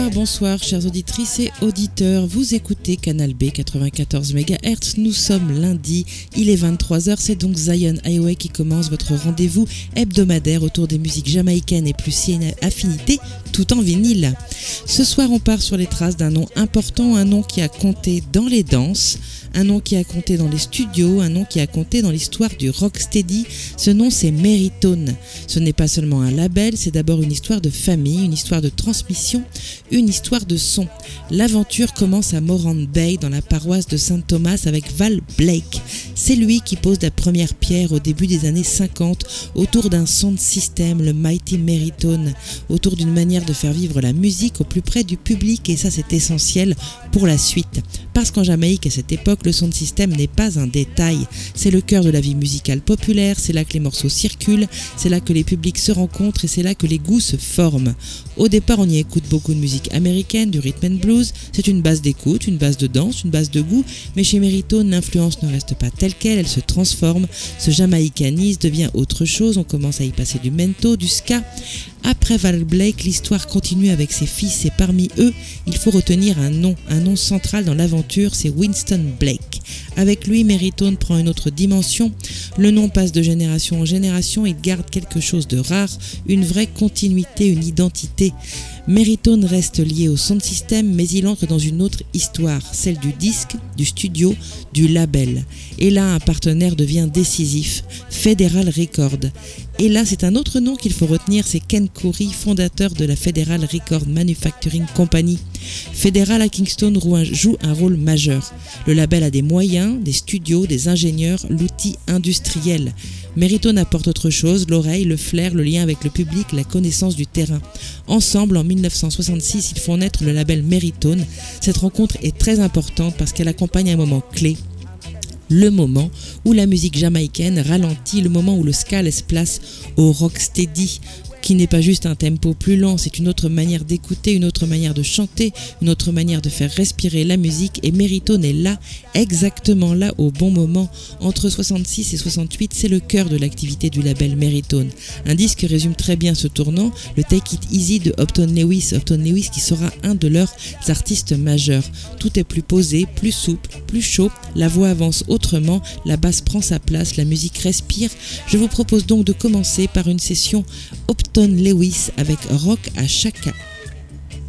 Bonsoir, chères auditrices et auditeurs. Vous écoutez Canal B 94 MHz. Nous sommes lundi, il est 23h. C'est donc Zion Highway qui commence votre rendez-vous hebdomadaire autour des musiques jamaïcaines et plus si affinités, tout en vinyle. Ce soir, on part sur les traces d'un nom important, un nom qui a compté dans les danses, un nom qui a compté dans les studios, un nom qui a compté dans l'histoire du rocksteady. Ce nom, c'est Merrytone. Ce n'est pas seulement un label, c'est d'abord une histoire de famille, une histoire de transmission, une histoire de son. L'aventure commence à Morant Bay, dans la paroisse de Saint Thomas, avec Val Blake. C'est lui qui pose la première pierre au début des années 50 autour d'un sound system, le Mighty Merrytone, autour d'une manière de faire vivre la musique au plus près du public, et ça c'est essentiel pour la suite. Parce qu'en Jamaïque, à cette époque, le sound system n'est pas un détail. C'est le cœur de la vie musicale populaire, c'est là que les morceaux circulent, c'est là que les publics se rencontrent et c'est là que les goûts se forment. Au départ, on y écoute beaucoup de musique américaine, du rhythm and blues. C'est une base d'écoute, une base de danse, une base de goût. Mais chez Merrytone, l'influence ne reste pas telle qu'elle, elle se transforme, se jamaïcanise, devient autre chose. On commence à y passer du mento, du ska. Après Val Blake, l'histoire continue avec ses fils et parmi eux, il faut retenir un nom central dans l'aventure, c'est Winston Blake. Avec lui, Merrytone prend une autre dimension. Le nom passe de génération en génération, il garde quelque chose de rare, une vraie continuité, une identité. Merrytone reste lié au sound system, mais il entre dans une autre histoire, celle du disque, du studio, du label. Et là, un partenaire devient décisif, Federal Records. Et là, c'est un autre nom qu'il faut retenir, c'est Ken Khoury, fondateur de la Federal Record Manufacturing Company. Federal à Kingston joue un rôle majeur. Le label a des moyens, des studios, des ingénieurs, l'outil industriel. Merrytone apporte autre chose, l'oreille, le flair, le lien avec le public, la connaissance du terrain. Ensemble, en 1966, ils font naître le label Merrytone. Cette rencontre est très importante parce qu'elle accompagne un moment clé. Le moment où la musique jamaïcaine ralentit, le moment où le ska laisse place au rocksteady, qui n'est pas juste un tempo plus lent, c'est une autre manière d'écouter, une autre manière de chanter, une autre manière de faire respirer la musique, et Merrytone est là, exactement là, au bon moment. Entre 66 et 68, c'est le cœur de l'activité du label Merrytone. Un disque résume très bien ce tournant, le Take It Easy de Upton Lewis qui sera un de leurs artistes majeurs. Tout est plus posé, plus souple, plus chaud, la voix avance autrement, la basse prend sa place, la musique respire. Je vous propose donc de commencer par une session Upton Lewis avec Rock à Chaka.